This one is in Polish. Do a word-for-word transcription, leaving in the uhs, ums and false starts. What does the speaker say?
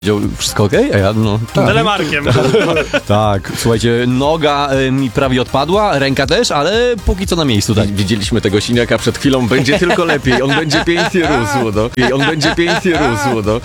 Wszystko okej? Okay? A ja, no... Tak. Telemarkiem. Tak, słuchajcie, noga y, mi prawie odpadła, ręka też, ale póki co na miejscu. Tak. Widzieliśmy tego siniaka przed chwilą, będzie tylko lepiej, on będzie pięknie rósł, no. On będzie pięknie rósł, no.